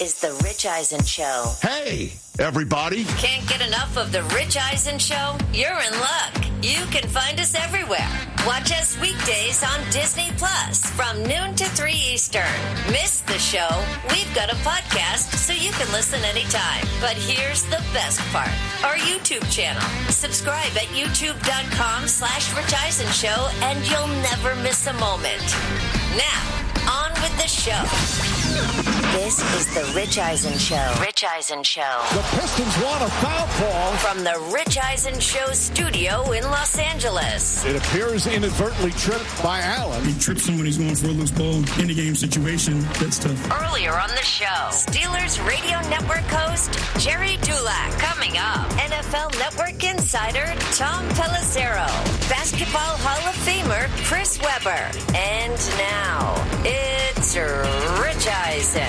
is The Rich Eisen Show. Hey, everybody. Can't get enough of The Rich Eisen Show? You're in luck. You can find us everywhere. Watch us weekdays on Disney Plus from noon to 3 Eastern. Miss the show? We've got a podcast so you can listen anytime. But here's the best part. Our YouTube channel. Subscribe at youtube.com/Rich Eisen Show and you'll never miss a moment. Now, on with the show. This is The Rich Eisen Show. Rich Eisen Show. The Pistons want a foul call. From the Rich Eisen Show studio in Los Angeles. It appears inadvertently tripped by Allen. He trips him when he's going for a loose ball. In the game situation, that's tough. Earlier on the show, Steelers Radio Network host Jerry Dulac. Coming up, NFL Network insider Tom Pelissero. Basketball Hall of Famer Chris Webber. And now, it's Rich Eisen.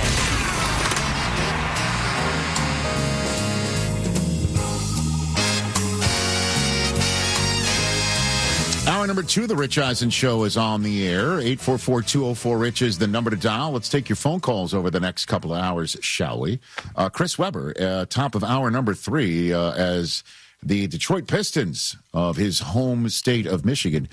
Hour number 2, The Rich Eisen Show is on the air. 844-204-RICH is the number to dial. Let's take your phone calls over the next couple of hours, shall we? Chris Webber, top of hour number 3, as the Detroit Pistons of his home state of Michigan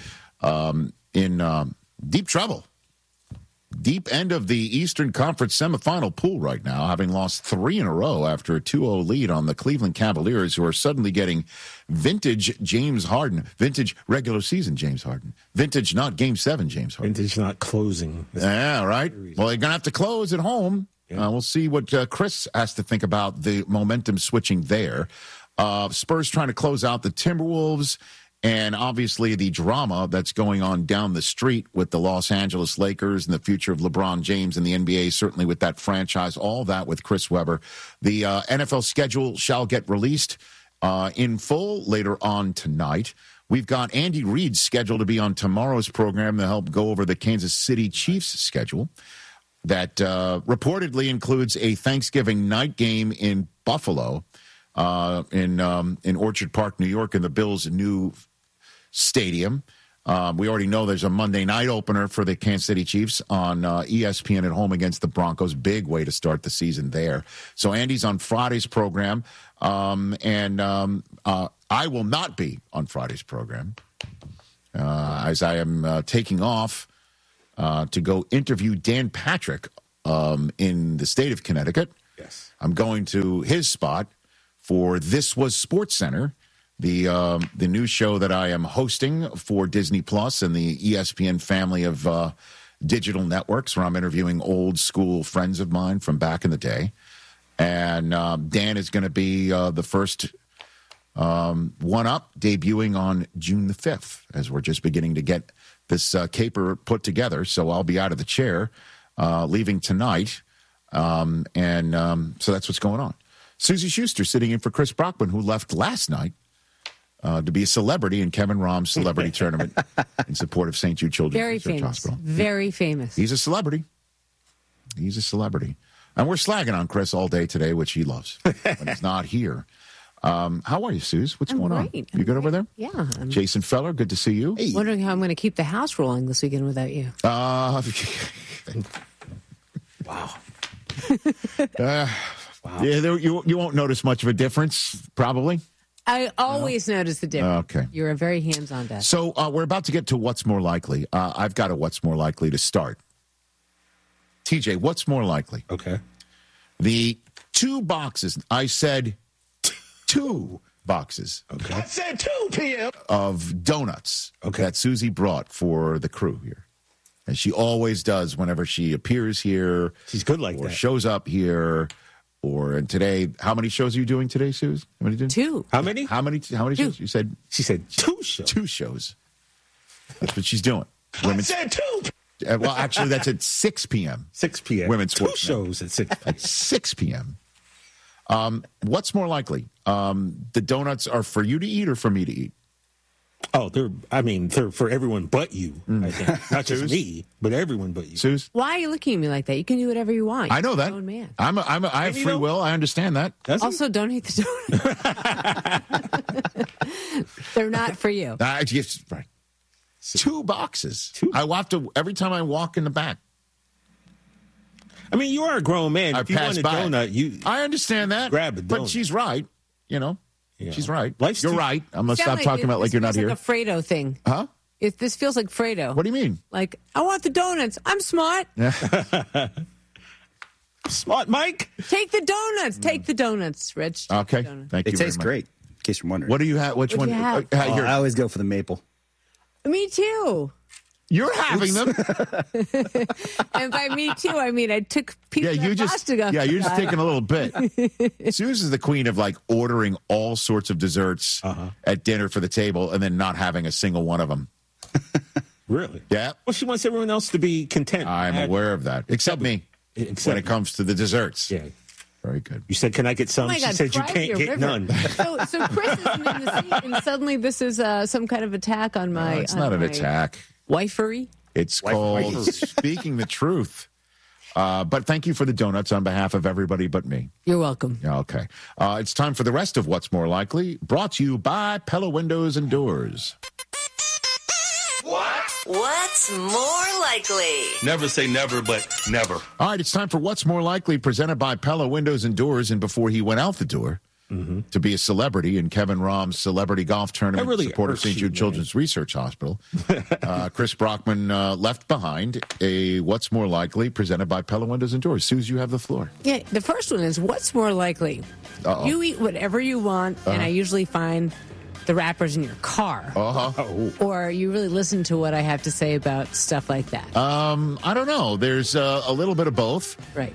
in deep trouble. Deep end of the Eastern Conference semifinal pool right now, having lost 3 in a row after a 2-0 lead on the Cleveland Cavaliers, who are suddenly getting vintage James Harden, vintage regular season James Harden, vintage not Game 7 James Harden. Vintage not closing. Yeah, right. Well, they're going to have to close at home. Yeah. We'll see what Chris has to think about the momentum switching there. Spurs trying to close out the Timberwolves. And obviously the drama that's going on down the street with the Los Angeles Lakers and the future of LeBron James and the NBA, certainly with that franchise, all that with Chris Webber. The NFL schedule shall get released in full later on tonight. We've got Andy Reid scheduled to be on tomorrow's program to help go over the Kansas City Chiefs schedule that reportedly includes a Thanksgiving night game in Buffalo in Orchard Park, New York, in the Bills' new stadium. We already know there's a Monday night opener for the Kansas City Chiefs on ESPN at home against the Broncos. Big way to start the season there. So Andy's on Friday's program, and I will not be on Friday's program as I am taking off to go interview Dan Patrick in the state of Connecticut. Yes. I'm going to his spot for This Was SportsCenter, the news show that I am hosting for Disney Plus and the ESPN family of digital networks, where I'm interviewing old school friends of mine from back in the day. And Dan is going to be the first one up, debuting on June the 5th, as we're just beginning to get this caper put together. So I'll be out of the chair, leaving tonight. So that's what's going on. Susie Schuster sitting in for Chris Brockman, who left last night to be a celebrity in Kevin Rahm's celebrity tournament in support of St. Jude Children's Research Hospital. Very famous. He's a celebrity. He's a celebrity. And we're slagging on Chris all day today, which he loves when he's not here. How are you, Suze? What's going on? You good over there? Yeah. Jason Feller, good to see you. Hey. Wondering how I'm going to keep the house rolling this weekend without you. Wow. Wow. Yeah, you won't notice much of a difference, probably. I always notice the difference. Okay. You're a very hands-on dad. So we're about to get to What's More Likely. I've got a What's More Likely to start. TJ, what's more likely? Okay. The 2 boxes, I said 2 boxes. Okay. I said 2 p.m. Of donuts Okay. that Susie brought for the crew here. And she always does whenever she appears here. She's good like or that. shows up here. And today, how many shows are you doing today, Suze? How many? 2. How many? How many shows? You said She said 2 shows. 2 shows. That's what she's doing. I said 2. Well, actually, that's at 6 p.m. 6 p.m. Women's 2 Sports shows at 6 p.m. At 6 p.m. What's more likely? The donuts are for you to eat or for me to eat? Oh, they're for everyone but you, I think. Not just me, but everyone but you. Suze? Why are you looking at me like that? You can do whatever you want. I know that. You're your own man. I have free will. I understand that. Also, don't eat the donuts. They're not for you. Right. 2 boxes. 2? I will have to, every time I walk in the back. I mean, you are a grown man. I if you want passed a by. donut, I understand that. grab a But donut. she's right. You know, Yeah. she's right. Life's You're too- right. I'm going to Sound stop talking about like you're not this here. feels like a Fredo thing. Huh? This feels like Fredo. What do you mean? Like, I want the donuts. I'm smart. Smart Mike. Take the donuts. Take the donuts, Rich. Take Okay. the donuts. Thank you It very tastes much. great, in case you're wondering. What do you have? Which What one? do you have? Here. I always go for the maple. Me too. You're having them. And by me too, I mean I took people Yeah, you just you're just taking a little bit. Susan's the queen of like ordering all sorts of desserts at dinner for the table and then not having a single one of them. Really? Yeah, Well, she wants everyone else to be content. I'm aware of that, except me. Except When it comes to the desserts, Yeah. very good. You said, "Can I get some?" Oh my she God, said, "You fry can't your get river. none." So Chris isn't in the seat, and suddenly this is some kind of attack on my. It's not an my attack. Wifery. It's called speaking the truth. But thank you for the donuts on behalf of everybody but me. You're welcome. Yeah, okay. It's time for the rest of What's More Likely, brought to you by Pella Windows and Doors. What's more likely? Never say never, but never. All right, it's time for What's More Likely, presented by Pella Windows and Doors. And before he went out the door to be a celebrity in Kevin Rahm's celebrity golf tournament That really in support of irks St. you, Jude man. Children's Research Hospital, Chris Brockman left behind a What's More Likely, presented by Pella Windows and Doors. Suze, you have the floor. Yeah, the first one is what's more likely? Uh-oh. You eat whatever you want, and I usually find the wrappers in your car. Or you really listen to what I have to say about stuff like that. I don't know. There's a little bit of both. Right.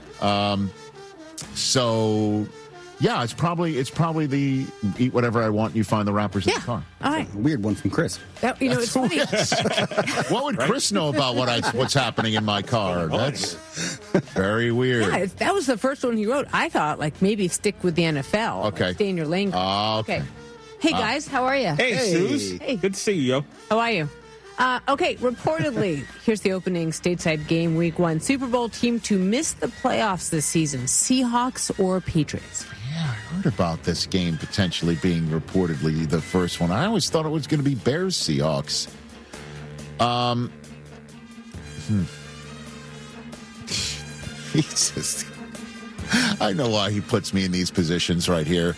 So, yeah, it's probably the eat whatever I want. And you find the wrappers in Yeah. the car. All right. Weird one from Chris. That, it's funny. What would Chris know about what's happening in my car? That's very weird. Yeah, that was the first one he wrote. I thought, like, maybe stick with the NFL. Okay. Stay in your lane. Okay. Hey, guys, how are you? Hey, Suze. Hey. Good to see you, yo. How are you? Okay, reportedly, here's the opening stateside game, week 1. Super Bowl team to miss the playoffs this season, Seahawks or Patriots? Yeah, I heard about this game potentially being reportedly the first one. I always thought it was going to be Bears Seahawks. He just, I know why he puts me in these positions right here.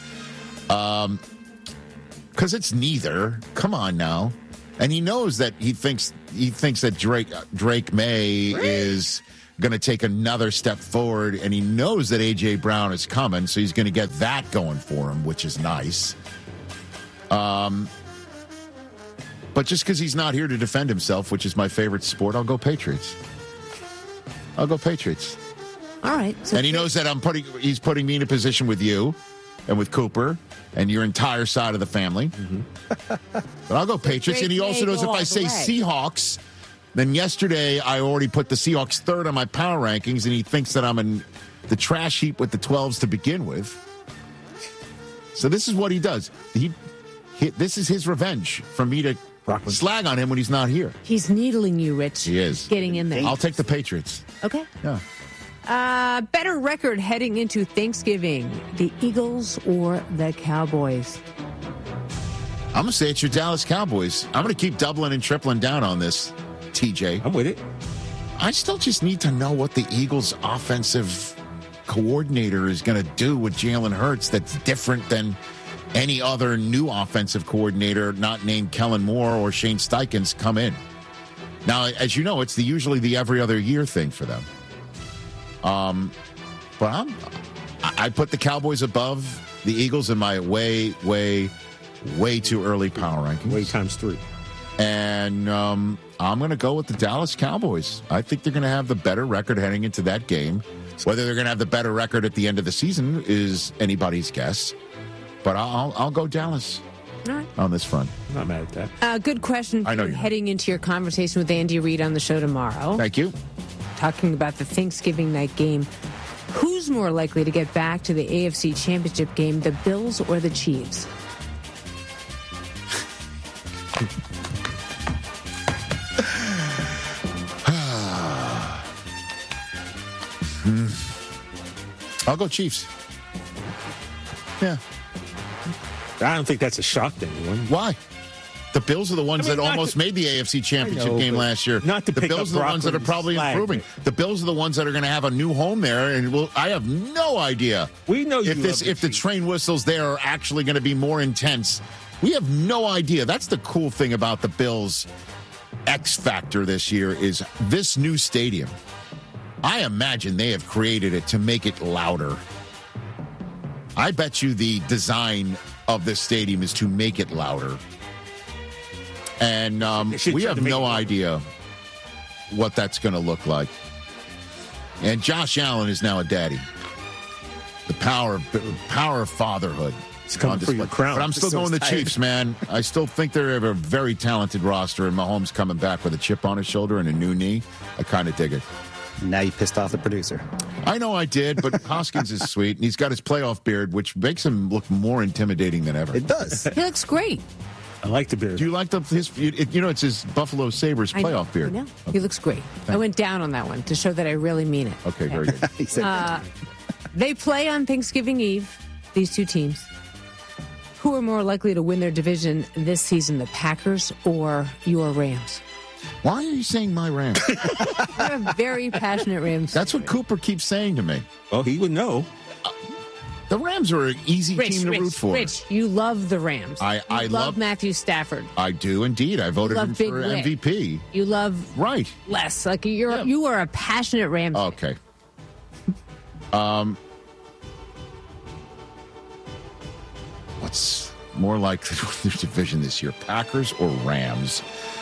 Because it's neither. Come on now. And he knows that he thinks that Drake May is going to take another step forward, and he knows that A.J. Brown is coming, so he's going to get that going for him, which is nice. But just because he's not here to defend himself, which is my favorite sport, I'll go Patriots. I'll go Patriots. All right. So And he knows that he's putting me in a position with you and with Cooper and your entire side of the family. But I'll go Patriots. And he Drake also may knows if go I all say the way. Seahawks, then yesterday I already put the Seahawks third on my power rankings, and he thinks that I'm in the trash heap with the 12s to begin with. So this is what he does. This is his revenge for me to slag on him when he's not here. he's needling you, Rich. He is. Getting in there. I'll take the Patriots. Okay. Yeah. Better record heading into Thanksgiving, the Eagles or the Cowboys? I'm going to say it's your Dallas Cowboys. I'm going to keep doubling and tripling down on this, TJ. I'm with it. I still just need to know what the Eagles' offensive coordinator is going to do with Jalen Hurts that's different than any other new offensive coordinator not named Kellen Moore or Shane Steichens come in. Now, as you know, it's usually the every other year thing for them. But I put the Cowboys above the Eagles in my way too early power rankings. Way times 3. And I'm going to go with the Dallas Cowboys. I think they're going to have the better record heading into that game. Whether they're going to have the better record at the end of the season is anybody's guess. But I'll go Dallas All right. on this front. I'm not mad at that. Good question for I know you you're not. heading into your conversation with Andy Reid on the show tomorrow. Thank you. Talking about the Thanksgiving night game. Who's more likely to get back to the AFC Championship game, the Bills or the Chiefs? I'll go Chiefs. Yeah. I don't think that's a shock to anyone. Why? The Bills are the ones that almost made the AFC Championship game last year. Not to the pick Bills up are the ones that are probably Brockman's improving. slack. The Bills are the ones that are going to have a new home there, and I have no idea. We know you if the train whistles there are actually going to be more intense. We have no idea. That's the cool thing about the Bills' X factor this year is this new stadium. I imagine they have created it to make it louder. I bet you the design of this stadium is to make it louder. And we have no idea what that's going to look like. And Josh Allen is now a daddy. The power of fatherhood. It's coming for your crown. But I'm still going the Chiefs, man. I still think they have a very talented roster, and Mahomes coming back with a chip on his shoulder and a new knee. I kind of dig it. Now you pissed off the producer. I know I did, but Hoskins is sweet, and he's got his playoff beard, which makes him look more intimidating than ever. It does. He looks great. I like the beard. Do you like it's his Buffalo Sabres playoff beard. I know. He looks great. I went down on that one to show that I really mean it. Okay, very good. He said, They play on Thanksgiving Eve, these two teams. Who are more likely to win their division this season, the Packers or your Rams? Why are you saying my Rams? You're a very passionate Rams. That's what Cooper keeps saying to me. Well, he would know. The Rams are an easy team to root for. Rich, you love the Rams. I love love Matthew Stafford. I do indeed. I voted him Big for Wit. MVP. You love Right. Les. Like you are a passionate Rams. Okay. What's more likely to win their division this year, Packers or Rams?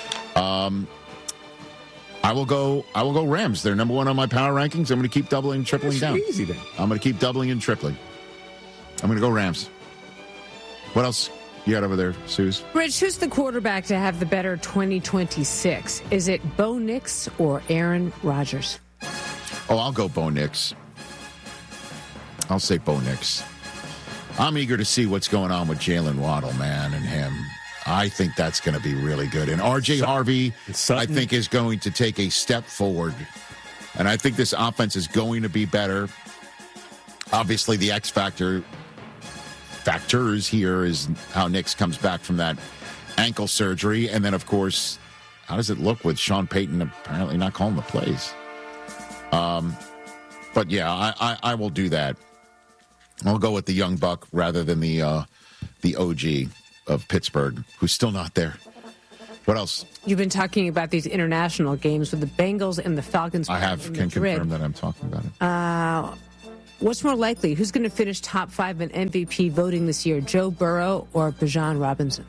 I will go Rams. They're number one on my power rankings. I'm going to keep doubling and tripling down. Easy then. I'm going to keep doubling and tripling. I'm going to go Rams. What else you got over there, Suze? Rich, who's the quarterback to have the better 2026? Is it Bo Nix or Aaron Rodgers? Oh, I'll go Bo Nix. I'll say Bo Nix. I'm eager to see what's going on with Jalen Waddle, man, and him. I think that's going to be really good. And R.J. Harvey, I think, is going to take a step forward. And I think this offense is going to be better. Obviously, the X factors here is how Nix comes back from that ankle surgery. And then, of course, how does it look with Sean Payton apparently not calling the plays? But, yeah, I will do that. I'll go with the young buck rather than the OG of Pittsburgh, who's still not there. What else? You've been talking about these international games with the Bengals and the Falcons. I can confirm that I'm talking about it. What's more likely? Who's going to finish top 5 in MVP voting this year, Joe Burrow or Bijan Robinson?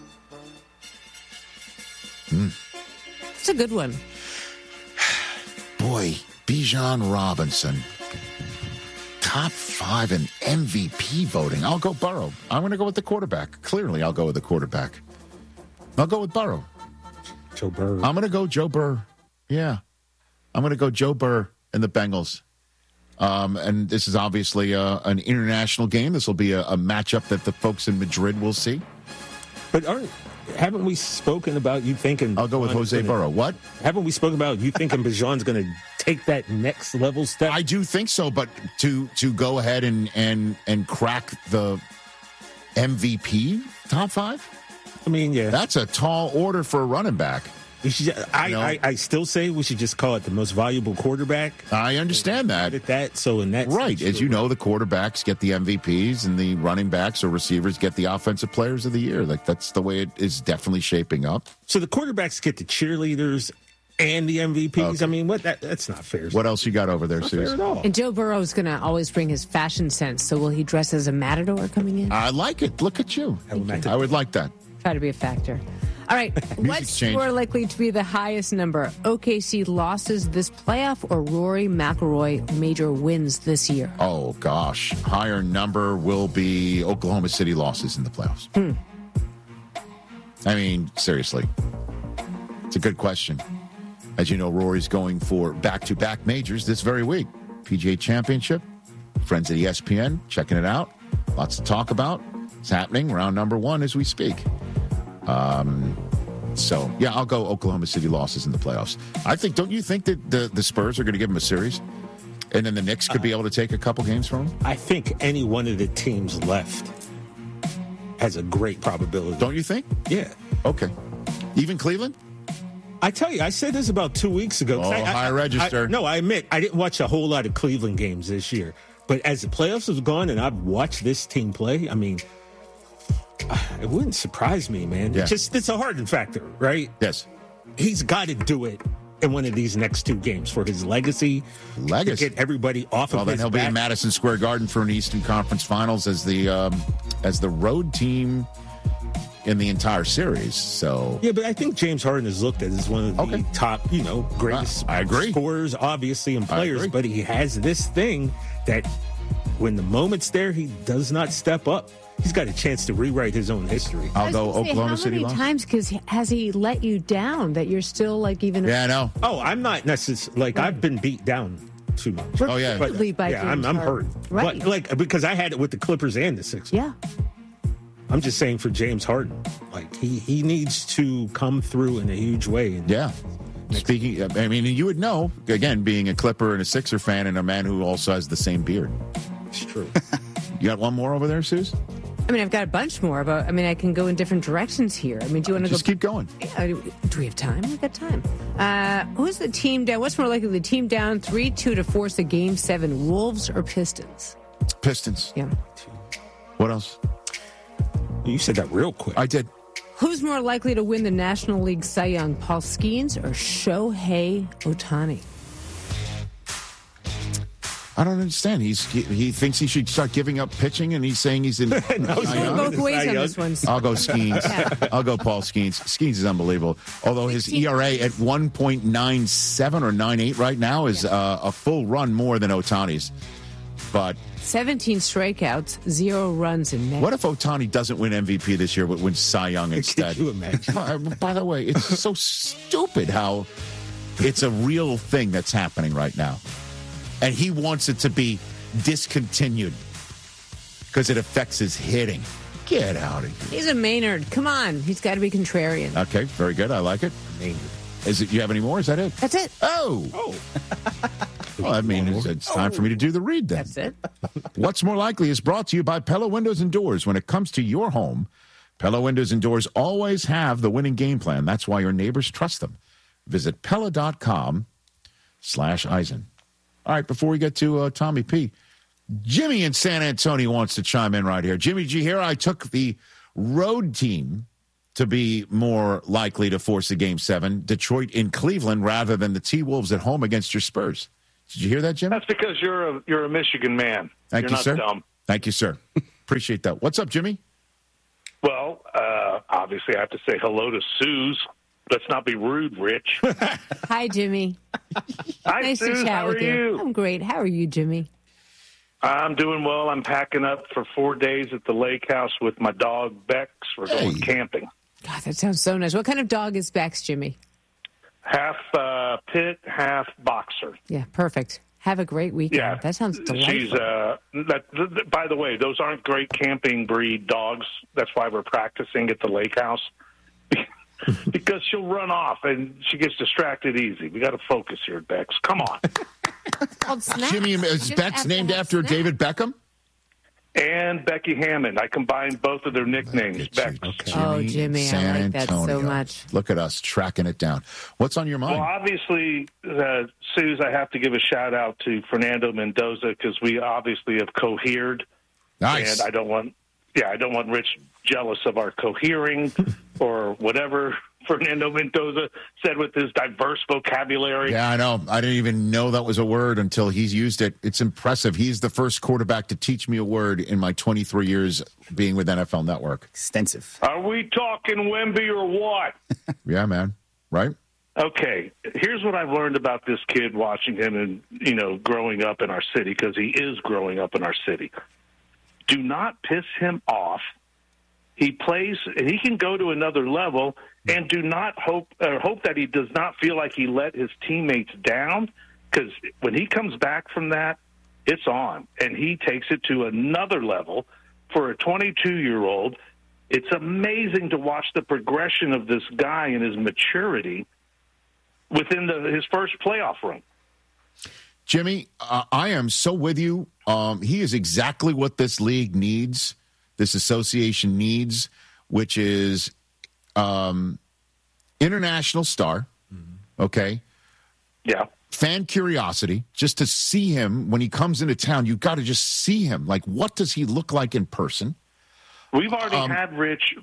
That's a good one. Boy, Bijan Robinson. Top 5 in MVP voting. I'll go Burrow. I'm going to go with the quarterback. Clearly, I'll go with the quarterback. I'll go with Burrow. Joe Burrow. I'm going to go Joe Burr. Yeah. I'm going to go Joe Burr and the Bengals. And this is obviously an international game. This will be a matchup that the folks in Madrid will see. But haven't we spoken about you thinking... I'll go with Jose Burrow. What? Haven't we spoken about you thinking Bijan's going to take that next level step? I do think so, but to go ahead and crack the MVP top 5? I mean, yeah. That's a tall order for a running back. I still say we should just call it the most valuable quarterback. I understand that. At that, so in that right, sense, as you know, the quarterbacks get the MVPs, and the running backs or receivers get the offensive players of the year. Like that's the way it is definitely shaping up. So the quarterbacks get the cheerleaders and the MVPs. Okay. I mean, that's not fair. What else you got over there, Suze? And Joe Burrow is going to always bring his fashion sense. So will he dress as a matador coming in? I like it. Look at you. I would like that. Try to be a factor. All right, what's more likely to be the highest number? OKC losses this playoff or Rory McIlroy major wins this year? Oh, gosh. Higher number will be Oklahoma City losses in the playoffs. I mean, seriously. It's a good question. As you know, Rory's going for back-to-back majors this very week. PGA Championship, friends at ESPN, checking it out. Lots to talk about. It's happening, round number 1 as we speak. So, yeah, I'll go Oklahoma City losses in the playoffs. Don't you think that the Spurs are going to give them a series? And then the Knicks could be able to take a couple games from them? I think any one of the teams left has a great probability. Don't you think? Yeah. Okay. Even Cleveland? I tell you, I said this about 2 weeks ago. Oh, high register. I admit, I didn't watch a whole lot of Cleveland games this year. But as the playoffs have gone and I've watched this team play, I mean, it wouldn't surprise me, man. Yeah. It's a Harden factor, right? Yes. He's got to do it in one of these next 2 games for his legacy. To get everybody off of his then he'll back. be in Madison Square Garden for an Eastern Conference Finals as the road team in the entire series. So yeah, but I think James Harden is looked at as one of the top, greatest I agree. scorers, obviously, and players. But he has this thing that when the moment's there, he does not step up. He's got a chance to rewrite his own history. I'll go Oklahoma City. How many times has he let you down that you're still like even? Yeah, I know. Oh, I'm not necessarily I've been beat down too much. Oh yeah, by I'm hurt. Right. But because I had it with the Clippers and the Sixers. Yeah. I'm just saying for James Harden, he needs to come through in a huge way. Yeah. Speaking, I mean, you would know, again, being a Clipper and a Sixer fan and a man who also has the same beard. It's true. You got one more over there, Suze? I mean, I've got a bunch more, but I mean, I can go in different directions here. I mean, do you want to just keep going? Yeah, do we have time? We've got time. Who's the team down? What's more likely, the team down 3-2 to force a Game 7, Wolves or Pistons? Pistons. Yeah. What else? You said that real quick. I did. Who's more likely to win the National League Cy Young, Paul Skeens or Shohei Ohtani? I don't understand. He thinks he should start giving up pitching, and he's saying he's in. He's going both ways on this one. I'll go Skeens. Yeah. I'll go Paul Skeens. Skeens is unbelievable. Although his ERA at 1.97 or 98 right now is a full run more than Ohtani's. But 17 strikeouts, 0 runs in net. what if Ohtani doesn't win MVP this year, but wins Cy Young instead? Could you imagine? By the way, it's so stupid how it's a real thing that's happening right now. And he wants it to be discontinued because it affects his hitting. Get out of here. He's a Maynard. Come on. He's got to be contrarian. Okay, very good. I like it. Maynard. Is it? You have any more? Is that it? That's it. Oh. Well, I mean, it's time for me to do the read then. That's it. What's More Likely is brought to you by Pella Windows and Doors. When it comes to your home, Pella Windows and Doors always have the winning game plan. That's why your neighbors trust them. Visit Pella.com/Eisen. All right, before we get to Tommy P, Jimmy in San Antonio wants to chime in right here. Jimmy G here. I took the road team to be more likely to force a Game 7, Detroit in Cleveland, rather than the T-Wolves at home against your Spurs. Did you hear that, Jimmy? That's because you're a Michigan man. Thank you're you, sir. Not dumb. Thank you, sir. Appreciate that. What's up, Jimmy? Well, obviously I have to say hello to Suze. Let's not be rude, Rich. Hi, Jimmy. Hi, Nice Suze. to chat How with are you? I'm great. How are you, Jimmy? I'm doing well. I'm packing up for 4 days at the lake house with my dog, Bex. We're going camping. God, that sounds so nice. What kind of dog is Bex, Jimmy? Half pit, half boxer. Yeah, perfect. Have a great weekend. Yeah. That sounds delightful. She's, by the way, those aren't great camping breed dogs. That's why we're practicing at the lake house. Because she'll run off and she gets distracted easy. We got to focus here, Bex. Come on. It's called Snap. Jimmy, is Just Bex have to named have after Snap. David Beckham? And Becky Hammond. I combined both of their nicknames, Bex. Oh, Jimmy, San I like that so Antonio. much. Look at us tracking it down. What's on your mind? Well, obviously, Suze, I have to give a shout-out to Fernando Mendoza because we obviously have cohered. Nice. And I don't want Rich jealous of our cohering or whatever Fernando Mendoza said with his diverse vocabulary. Yeah, I know. I didn't even know that was a word until he's used it. It's impressive. He's the first quarterback to teach me a word in my 23 years being with NFL Network. Extensive. Are we talking Wemby or what? Yeah, man. Right? Okay, here's what I've learned about this kid watching him and, growing up in our city, because he is growing up in our city. Do not piss him off. He plays, and he can go to another level, and do not hope that he does not feel like he let his teammates down, because when he comes back from that, it's on, and he takes it to another level. For a 22-year-old, it's amazing to watch the progression of this guy and his maturity within his first playoff run. Jimmy, I am so with you. He is exactly what this league needs. this association needs, which is international star, okay? Yeah. Fan curiosity, just to see him when he comes into town. You got to just see him. Like, what does he look like in person? We've already had, Rich,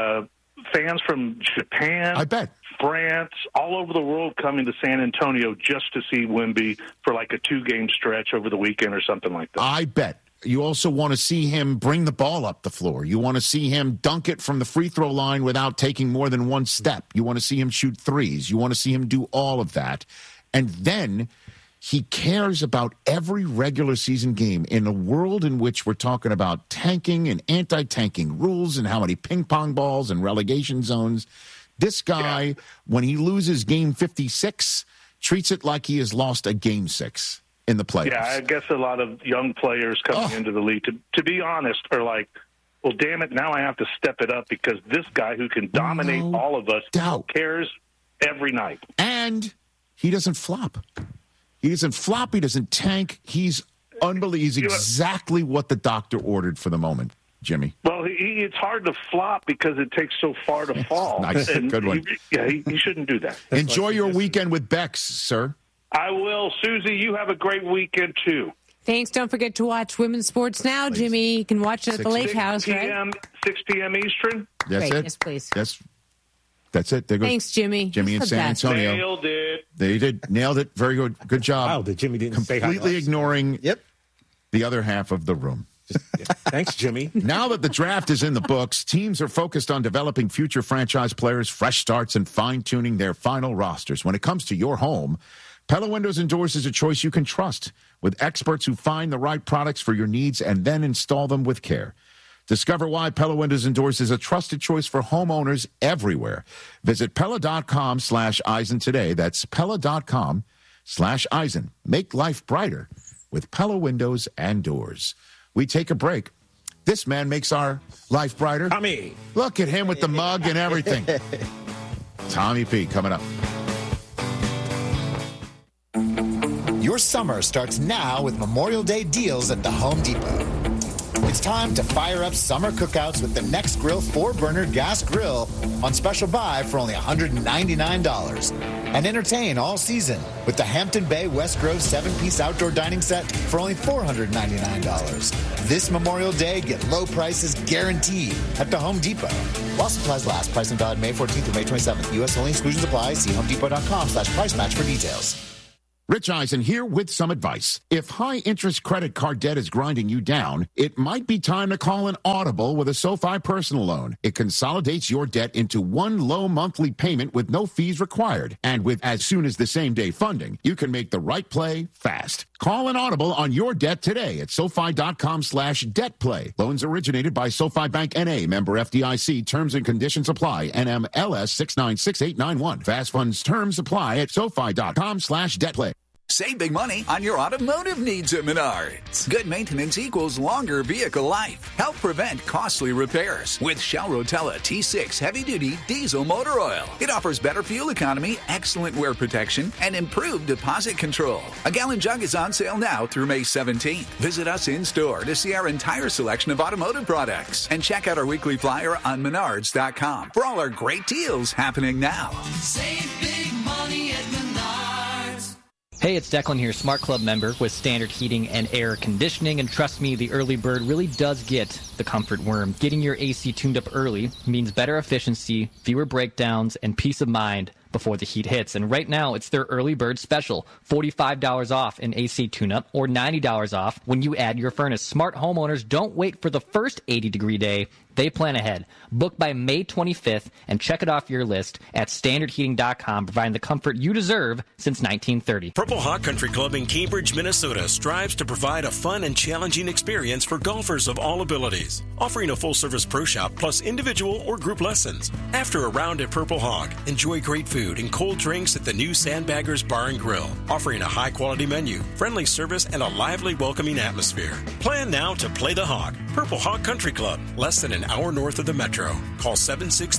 fans from Japan, I bet, France, all over the world coming to San Antonio just to see Wemby for like a 2-game stretch over the weekend or something like that. I bet. You also want to see him bring the ball up the floor. You want to see him dunk it from the free throw line without taking more than one step. You want to see him shoot threes. You want to see him do all of that. And then he cares about every regular season game in a world in which we're talking about tanking and anti-tanking rules and how many ping pong balls and relegation zones. This guy, when he loses game 56, treats it like he has lost a game 6 in the playoffs. Yeah, I guess a lot of young players coming into the league, to be honest, are like, well, damn it, now I have to step it up because this guy who can dominate all of us cares every night. And he doesn't flop. He doesn't flop. He doesn't tank. He's unbelievable. He's exactly what the doctor ordered for the moment, Jimmy. Well, it's hard to flop because it takes so far to fall. Nice. Good one. He shouldn't do that. Enjoy your weekend with Bex, sir. I will. Susie, you have a great weekend, too. Thanks. Don't forget to watch Women's Sports Now, please. Jimmy. You can watch it at the Lake House, right? 6 p.m. Eastern? That's it. Yes, please. That's it. There goes Thanks, Jimmy. Jimmy in San Antonio. Nailed it. They did. Nailed it. Very good. Good job. Wow, Jimmy didn't say hi. Completely ignoring the other half of the room. Thanks, Jimmy. Now that the draft is in the books, teams are focused on developing future franchise players, fresh starts, and fine-tuning their final rosters. When it comes to your home, Pella Windows and Doors is a choice you can trust, with experts who find the right products for your needs and then install them with care. Discover why Pella Windows and Doors is a trusted choice for homeowners everywhere. Visit Pella.com/Eisen today. That's Pella.com/Eisen. Make life brighter with Pella Windows and Doors. We take a break. This man makes our life brighter. Tommy. Look at him with the mug and everything. Tommy P. coming up. Your summer starts now with Memorial Day deals at the Home Depot. It's time to fire up summer cookouts with the Next Grill 4-burner gas grill on special buy for only $199. And entertain all season with the Hampton Bay West Grove 7-piece outdoor dining set for only $499. This Memorial Day, get low prices guaranteed at the Home Depot. While supplies last, price and valid May 14th through May 27th. U.S. only, exclusions apply. See homedepot.com/price match for details. Rich Eisen here with some advice. If high-interest credit card debt is grinding you down, it might be time to call an Audible with a SoFi personal loan. It consolidates your debt into one low monthly payment with no fees required. And with as soon as the same-day funding, you can make the right play fast. Call an Audible on your debt today at SoFi.com/debtplay. Loans originated by SoFi Bank N.A., member FDIC. Terms and conditions apply. NMLS 696891. Fast funds terms apply at SoFi.com/debtplay. Save big money on your automotive needs at Menards. Good maintenance equals longer vehicle life. Help prevent costly repairs with Shell Rotella T6 heavy-duty diesel motor oil. It offers better fuel economy, excellent wear protection, and improved deposit control. A gallon jug is on sale now through May 17th. Visit us in-store to see our entire selection of automotive products. And check out our weekly flyer on Menards.com for all our great deals happening now. Save big money at Menards. Hey, it's Declan here, Smart Club member with Standard Heating and Air Conditioning, and trust me, the early bird really does get the comfort worm. Getting your AC tuned up early means better efficiency, fewer breakdowns, and peace of mind before the heat hits. And right now, it's their early bird special, $45 off an AC tune-up or $90 off when you add your furnace. Smart homeowners don't wait for the first 80-degree day. They plan ahead. Book by May 25th and check it off your list at standardheating.com, providing the comfort you deserve since 1930. Purple Hawk Country Club in Cambridge, Minnesota strives to provide a fun and challenging experience for golfers of all abilities, offering a full-service pro shop plus individual or group lessons. After a round at Purple Hawk, enjoy great food and cold drinks at the new Sandbaggers Bar and Grill, offering a high-quality menu, friendly service, and a lively, welcoming atmosphere. Plan now to play the Hawk. Purple Hawk Country Club, less than an hour north of the metro. Call 763-689-3800 or book online at purplehawk.com.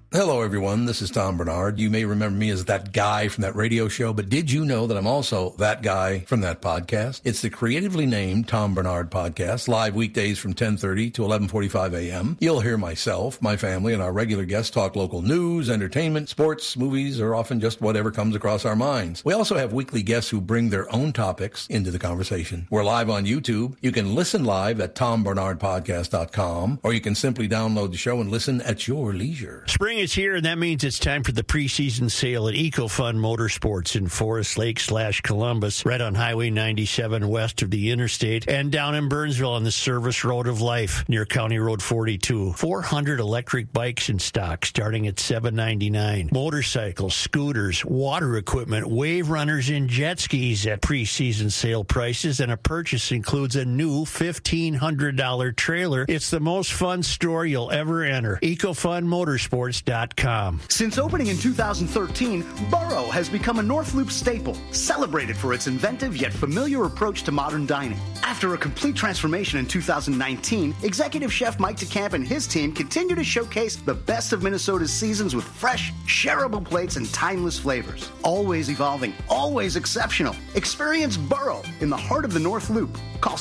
Hello, everyone. This is Tom Bernard. You may remember me as that guy from that radio show, but did you know that I'm also that guy from that podcast? It's the creatively named Tom Bernard Podcast, live weekdays from 10:30 to 11:45 a.m. You'll hear myself, my family, and our regular guests talk local news, entertainment, sports, movies, or often just whatever comes across our minds. We also have weekly guests who bring their own topics into the conversation. We're live on YouTube. You can listen live at tombernardpodcast.com, or you can simply download the show and listen at your leisure. Spring is here, and that means it's time for the preseason sale at EcoFun Motorsports in Forest Lake / Columbus, right on Highway 97 west of the interstate, and down in Burnsville on the Service Road of Life near County Road 42. 400 electric bikes in stock starting at $799. Motorcycles, scooters, water equipment, wave runners, and jet skis at preseason sale prices, and a purchase includes a new $1,500 trailer. It's the most fun store you'll ever enter. EcoFunMotorsports.com. Since opening in 2013, Burrow has become a North Loop staple, celebrated for its inventive yet familiar approach to modern dining. After a complete transformation in 2019, executive chef Mike DeCamp and his team continue to showcase the best of Minnesota's seasons with fresh, shareable plates and timeless flavors. Always evolving, always exceptional. Experience Burrow in the heart of the North Loop. Call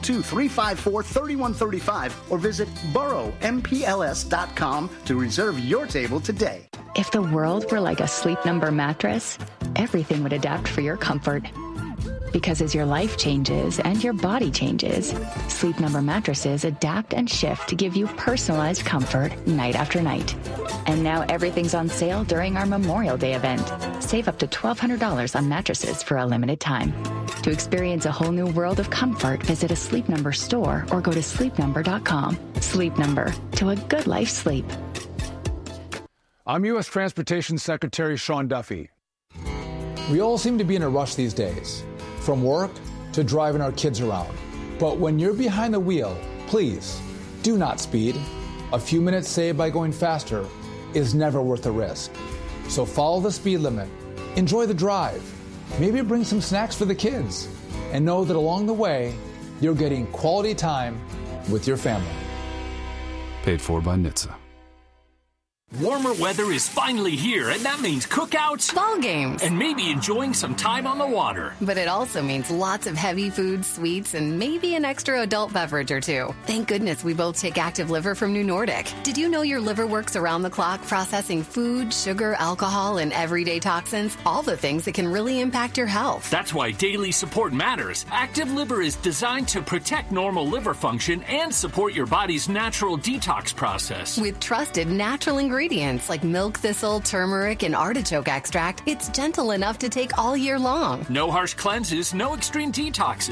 612-354-3135 or visit burrowmpls.com to reserve your table today. If the world were like a Sleep Number mattress, everything would adapt for your comfort. Because as your life changes and your body changes, Sleep Number mattresses adapt and shift to give you personalized comfort night after night. And now everything's on sale during our Memorial Day event. Save up to $1,200 on mattresses for a limited time. To experience a whole new world of comfort, visit a Sleep Number store or go to sleepnumber.com. Sleep Number, to a good life sleep. I'm U.S. Transportation Secretary Sean Duffy. We all seem to be in a rush these days, from work to driving our kids around. But when you're behind the wheel, please do not speed. A few minutes saved by going faster is never worth the risk. So follow the speed limit, enjoy the drive, maybe bring some snacks for the kids, and know that along the way, you're getting quality time with your family. Paid for by NHTSA. Warmer weather is finally here, and that means cookouts, ball games, and maybe enjoying some time on the water. But it also means lots of heavy food, sweets, and maybe an extra adult beverage or two. Thank goodness we both take Active Liver from New Nordic. Did you know your liver works around the clock processing food, sugar, alcohol, and everyday toxins? All the things that can really impact your health. That's why daily support matters. Active Liver is designed to protect normal liver function and support your body's natural detox process. With trusted natural ingredients like milk thistle, turmeric, and artichoke extract, it's gentle enough to take all year long. No harsh cleanses, no extreme detoxes.